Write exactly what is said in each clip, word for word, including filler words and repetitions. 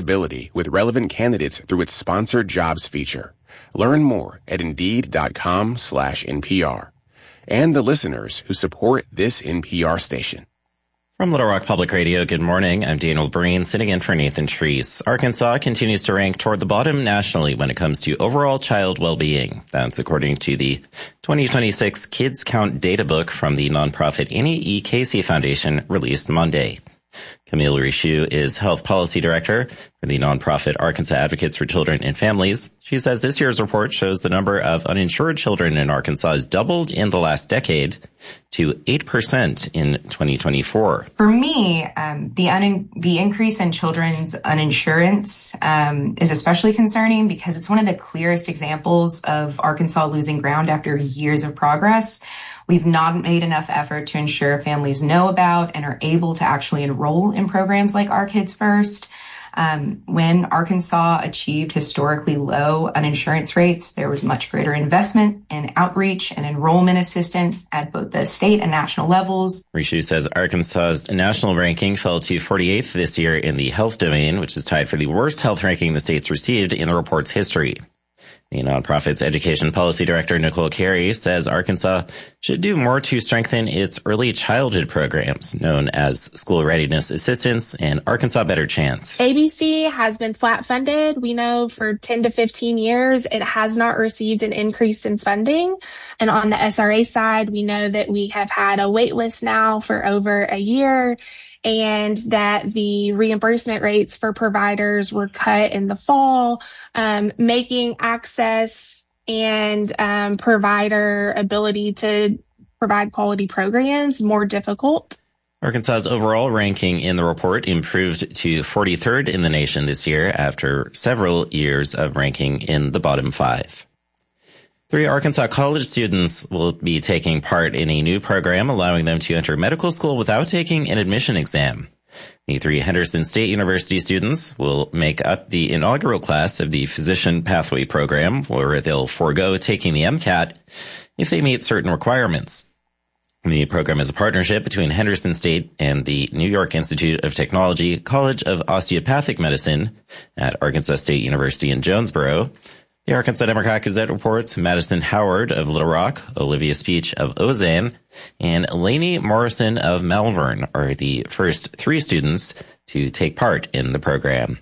visibility with relevant candidates through its sponsored jobs feature. Learn more at Indeed.com slash NPR. And the listeners who support this N P R station. From Little Rock Public Radio, good morning. I'm Daniel Breen, sitting in for Nathan Treese. Arkansas continues to rank toward the bottom nationally when it comes to overall child well-being. That's according to the twenty twenty-six Kids Count Data Book from the nonprofit Annie E. Casey Foundation, released Monday. Camille Richoux is Health Policy Director for the nonprofit Arkansas Advocates for Children and Families. She says this year's report shows the number of uninsured children in Arkansas has doubled in the last decade to eight percent in twenty twenty-four. For me, um, the un- the increase in children's uninsurance um, is especially concerning because it's one of the clearest examples of Arkansas losing ground after years of progress. We've not made enough effort to ensure families know about and are able to actually enroll in programs like Our Kids First. Um, when Arkansas achieved historically low uninsurance rates, there was much greater investment in outreach and enrollment assistance at both the state and national levels. Richoux says Arkansas's national ranking fell to forty-eighth this year in the health domain, which is tied for the worst health ranking the state's received in the report's history. The nonprofit's education policy director, Nicole Carey, says Arkansas should do more to strengthen its early childhood programs, known as School Readiness Assistance and Arkansas Better Chance. A B C has been flat funded. We know for ten to fifteen years, it has not received an increase in funding. And on the S R A side, we know that we have had a wait list now for over a year, and that the reimbursement rates for providers were cut in the fall, um, making access and um, provider ability to provide quality programs more difficult. Arkansas's overall ranking in the report improved to forty-third in the nation this year after several years of ranking in the bottom five. Three Arkansas college students will be taking part in a new program allowing them to enter medical school without taking an admission exam. The three Henderson State University students will make up the inaugural class of the Physician Pathway Program, where they'll forego taking the MCAT if they meet certain requirements. The program is a partnership between Henderson State and the New York Institute of Technology College of Osteopathic Medicine at Arkansas State University in Jonesboro. The Arkansas Democrat-Gazette reports Madison Howard of Little Rock, Olivia Speech of Ozane, and Lainey Morrison of Malvern are the first three students to take part in the program.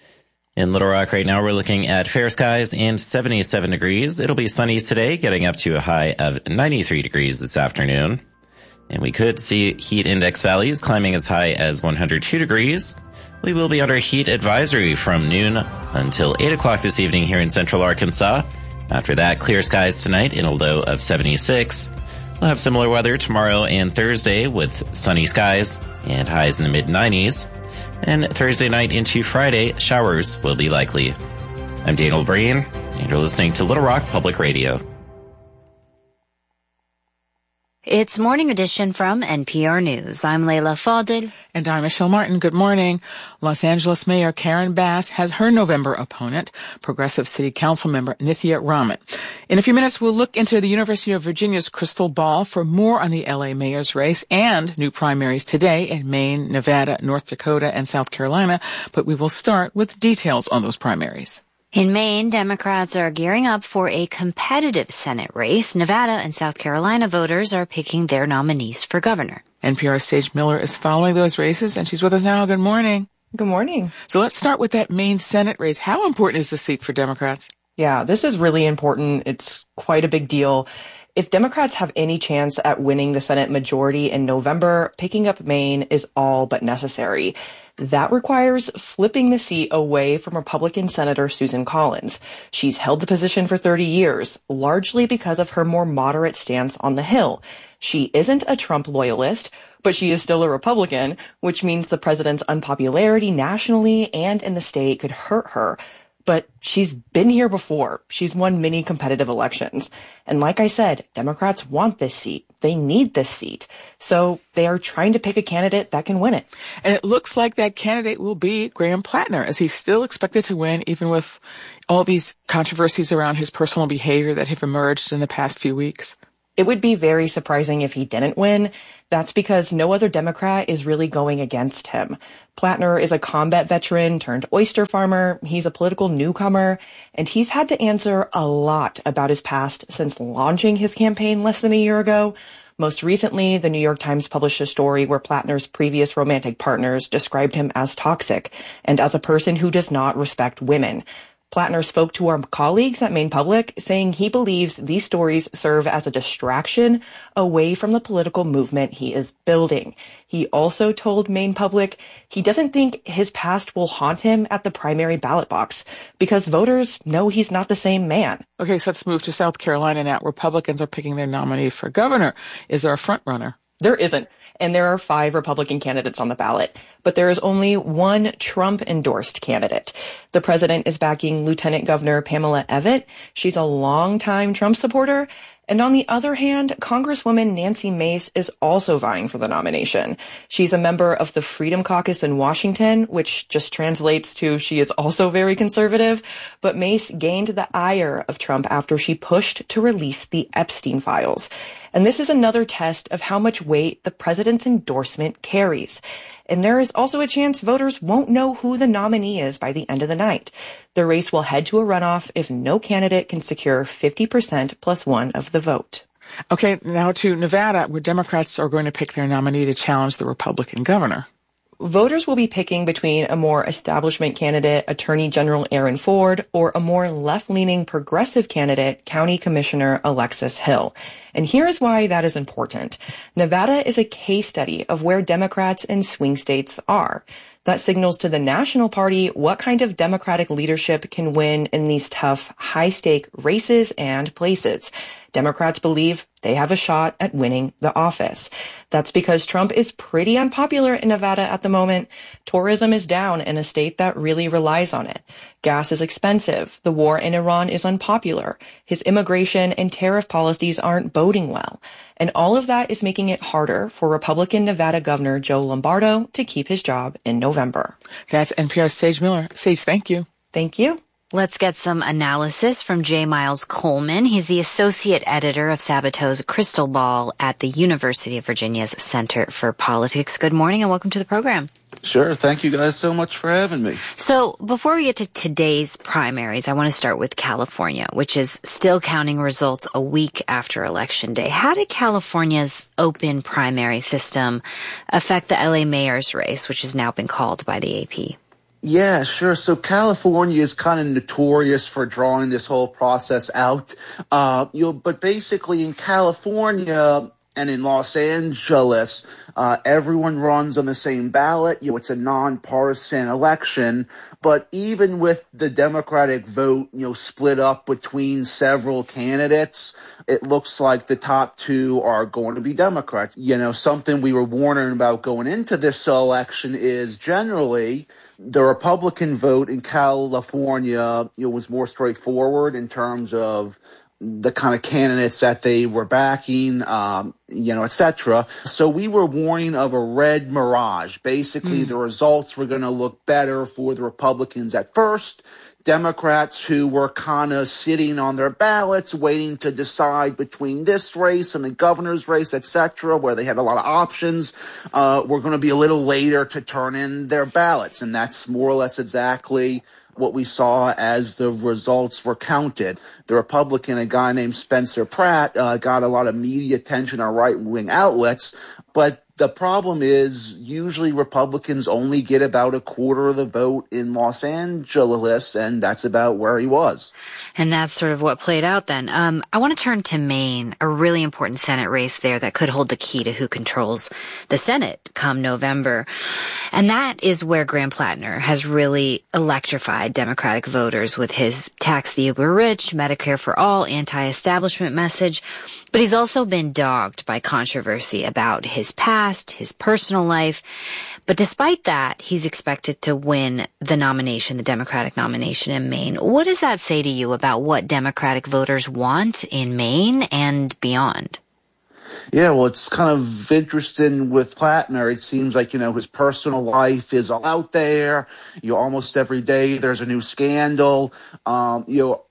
In Little Rock right now, we're looking at fair skies and seventy-seven degrees. It'll be sunny today, getting up to a high of ninety-three degrees this afternoon. And we could see heat index values climbing as high as one hundred two degrees. We will be under heat advisory from noon until eight o'clock this evening here in central Arkansas. After that, clear skies tonight in a low of seventy-six. We'll have similar weather tomorrow and Thursday with sunny skies and highs in the mid nineties. And Thursday night into Friday, showers will be likely. I'm Daniel Breen, and you're listening to Little Rock Public Radio. It's Morning Edition from N P R News. I'm Layla Fadil. And I'm Michelle Martin. Good morning. Los Angeles Mayor Karen Bass has her November opponent, Progressive City Council member Nithya Raman. In a few minutes, we'll look into the University of Virginia's crystal ball for more on the L A mayor's race and new primaries today in Maine, Nevada, North Dakota, and South Carolina. But we will start with details on those primaries. In Maine, Democrats are gearing up for a competitive Senate race. Nevada and South Carolina voters are picking their nominees for governor. N P R's Sage Miller is following those races, and she's with us now. Good morning. Good morning. So let's start with that Maine Senate race. How important is the seat for Democrats? Yeah, this is really important. It's quite a big deal. If Democrats have any chance at winning the Senate majority in November, picking up Maine is all but necessary. That requires flipping the seat away from Republican Senator Susan Collins. She's held the position for thirty years, largely because of her more moderate stance on the Hill. She isn't a Trump loyalist, but she is still a Republican, which means the president's unpopularity nationally and in the state could hurt her. But she's been here before. She's won many competitive elections. And like I said, Democrats want this seat. They need this seat. So they are trying to pick a candidate that can win it. And it looks like that candidate will be Graham Plattner, as he's still expected to win, even with all these controversies around his personal behavior that have emerged in the past few weeks. It would be very surprising if he didn't win. That's because no other Democrat is really going against him. Plattner is a combat veteran turned oyster farmer. He's a political newcomer, and he's had to answer a lot about his past since launching his campaign less than a year ago. Most recently, the New York Times published a story where Plattner's previous romantic partners described him as toxic and as a person who does not respect women. Plattner spoke to our colleagues at Maine Public, saying he believes these stories serve as a distraction away from the political movement he is building. He also told Maine Public he doesn't think his past will haunt him at the primary ballot box because voters know he's not the same man. Okay, so let's move to South Carolina now. Republicans are picking their nominee for governor. Is there a front runner? There isn't, and there are five Republican candidates on the ballot, but there is only one Trump-endorsed candidate. The president is backing Lieutenant Governor Pamela Evette. She's a longtime Trump supporter. And on the other hand, Congresswoman Nancy Mace is also vying for the nomination. She's a member of the Freedom Caucus in Washington, which just translates to she is also very conservative. But Mace gained the ire of Trump after she pushed to release the Epstein files. And this is another test of how much weight the president's endorsement carries. And there is also a chance voters won't know who the nominee is by the end of the night. The race will head to a runoff if no candidate can secure fifty percent plus one of the vote. Okay, now to Nevada, where Democrats are going to pick their nominee to challenge the Republican governor. Voters will be picking between a more establishment candidate, Attorney General Aaron Ford, or a more left-leaning progressive candidate, County Commissioner Alexis Hill. And here's why that is important. Nevada is a case study of where Democrats and swing states are. That signals to the National Party what kind of Democratic leadership can win in these tough, high-stake races and places. Democrats believe they have a shot at winning the office. That's because Trump is pretty unpopular in Nevada at the moment. Tourism is down in a state that really relies on it. Gas is expensive. The war in Iran is unpopular. His immigration and tariff policies aren't boding well. And all of that is making it harder for Republican Nevada Governor Joe Lombardo to keep his job in November. That's N P R's Sage Miller. Sage, thank you. Thank you. Let's get some analysis from J. Miles Coleman. He's the associate editor of Sabato's Crystal Ball at the University of Virginia's Center for Politics. Good morning and welcome to the program. Sure. Thank you guys so much for having me. So before we get to today's primaries, I want to start with California, which is still counting results a week after Election Day. How did California's open primary system affect the L A mayor's race, which has now been called by the A P? Yeah, sure. So California is kind of notorious for drawing this whole process out. Uh, you know, but basically in California and in Los Angeles, uh, everyone runs on the same ballot. You know, it's a nonpartisan election. But even with the Democratic vote, you know, split up between several candidates, it looks like the top two are going to be Democrats. You know, something we were warning about going into this election is generally the Republican vote in California, you know, was more straightforward in terms of the kind of candidates that they were backing, um, you know, et cetera. So we were warning of a red mirage. Basically, mm. the results were going to look better for the Republicans at first. Democrats who were kind of sitting on their ballots, waiting to decide between this race and the governor's race, et cetera, where they had a lot of options, uh, were going to be a little later to turn in their ballots. And that's more or less exactly what we saw as the results were counted. The Republican, a guy named Spencer Pratt, uh, got a lot of media attention on right-wing outlets, but the problem is usually Republicans only get about a quarter of the vote in Los Angeles, and that's about where he was. And that's sort of what played out then. Um, I want to turn to Maine, a really important Senate race there that could hold the key to who controls the Senate come November. And that is where Graham Plattner has really electrified Democratic voters with his tax the uber rich, Medicare for all, anti-establishment message. But he's also been dogged by controversy about his past, his personal life. But despite that, he's expected to win the nomination, the Democratic nomination in Maine. What does that say to you about what Democratic voters want in Maine and beyond? Yeah, well, it's kind of interesting with Plattner. It seems like, you know, his personal life is all out there. You know, almost every day there's a new scandal. Um, you know,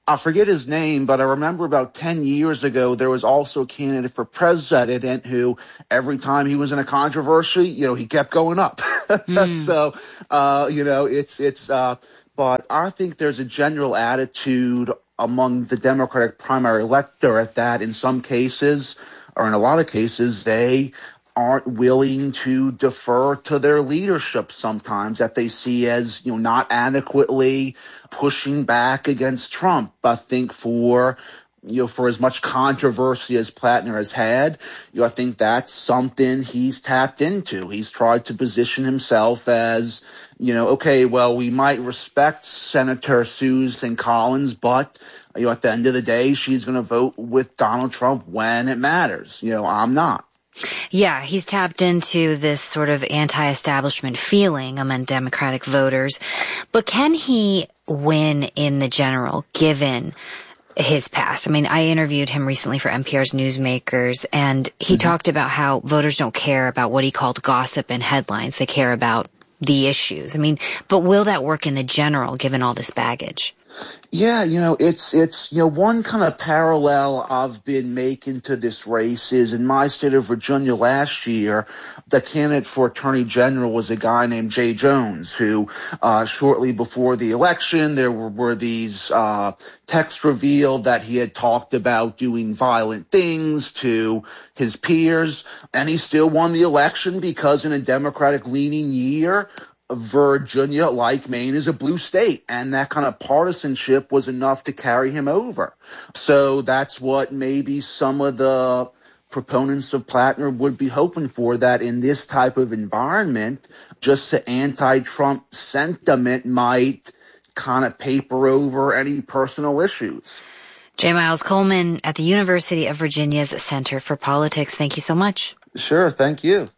I forget his name, but I remember about ten years ago, there was also a candidate for president who every time he was in a controversy, you know, he kept going up. Mm. So, uh, you know, it's, it's, uh, but I think there's a general attitude among the Democratic primary electorate that in some cases, or in a lot of cases, they aren't willing to defer to their leadership sometimes, that they see as, you know, not adequately pushing back against Trump. I think for, you know, for as much controversy as Plattner has had, you know, I think that's something he's tapped into. He's tried to position himself as, you know, okay, well, we might respect Senator Susan Collins, but, you know, at the end of the day, she's going to vote with Donald Trump when it matters. You know, I'm not. Yeah, he's tapped into this sort of anti-establishment feeling among Democratic voters. But can he win in the general, given his past? I mean, I interviewed him recently for N P R's Newsmakers, and he mm-hmm. talked about how voters don't care about what he called gossip and headlines. They care about the issues. I mean, but will that work in the general, given all this baggage? Yeah, you know, it's, it's, you know, one kind of parallel I've been making to this race is in my state of Virginia last year, the candidate for attorney general was a guy named Jay Jones, who, uh, shortly before the election, there were, were these, uh, texts revealed that he had talked about doing violent things to his peers, and he still won the election because in a Democratic leaning year, Virginia, like Maine, is a blue state, and that kind of partisanship was enough to carry him over. So that's what maybe some of the proponents of Plattner would be hoping for, that in this type of environment, just the anti-Trump sentiment might kind of paper over any personal issues. J. Miles Coleman at the University of Virginia's Center for Politics. Thank you so much. Sure, thank you.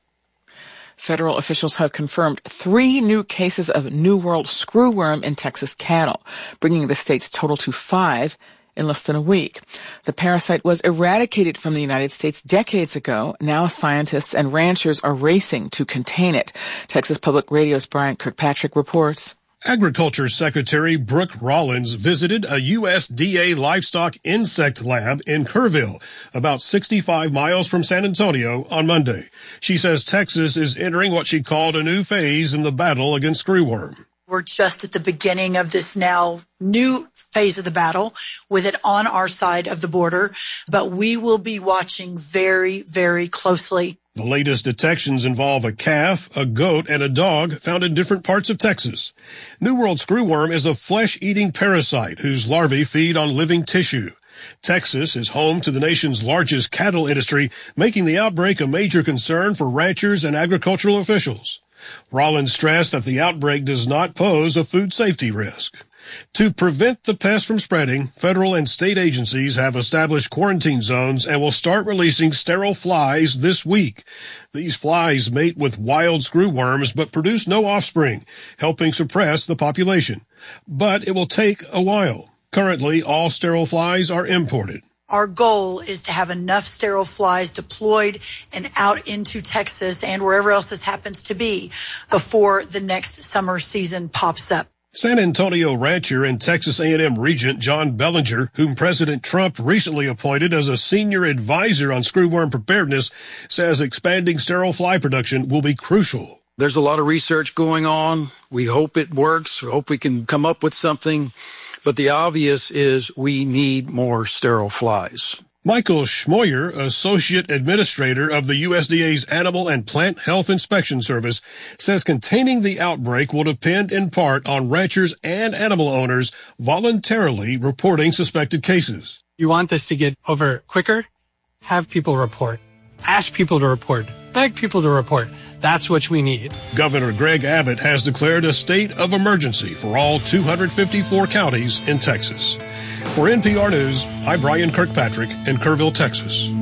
Federal officials have confirmed three new cases of New World screwworm in Texas cattle, bringing the state's total to five in less than a week. The parasite was eradicated from the United States decades ago. Now scientists and ranchers are racing to contain it. Texas Public Radio's Brian Kirkpatrick reports. Agriculture Secretary Brooke Rollins visited a U S D A livestock insect lab in Kerrville, about sixty-five miles from San Antonio, on Monday. She says Texas is entering what she called a new phase in the battle against screwworm. We're just at the beginning of this now new phase of the battle with it on our side of the border, but we will be watching very, very closely. The latest detections involve a calf, a goat, and a dog found in different parts of Texas. New World screwworm is a flesh-eating parasite whose larvae feed on living tissue. Texas is home to the nation's largest cattle industry, making the outbreak a major concern for ranchers and agricultural officials. Rollins stressed that the outbreak does not pose a food safety risk. To prevent the pest from spreading, federal and state agencies have established quarantine zones and will start releasing sterile flies this week. These flies mate with wild screwworms but produce no offspring, helping suppress the population. But it will take a while. Currently, all sterile flies are imported. Our goal is to have enough sterile flies deployed and out into Texas and wherever else this happens to be before the next summer season pops up. San Antonio rancher and Texas A and M regent John Bellinger, whom President Trump recently appointed as a senior advisor on screwworm preparedness, says expanding sterile fly production will be crucial. There's a lot of research going on. We hope it works. We hope we can come up with something. But the obvious is we need more sterile flies. Michael Schmoyer, Associate Administrator of the U S D A's Animal and Plant Health Inspection Service, says containing the outbreak will depend in part on ranchers and animal owners voluntarily reporting suspected cases. You want this to get over quicker? Have people report. Ask people to report. Beg people to report. That's what we need. Governor Greg Abbott has declared a state of emergency for all two hundred fifty-four counties in Texas. For N P R News, I'm Brian Kirkpatrick in Kerrville, Texas.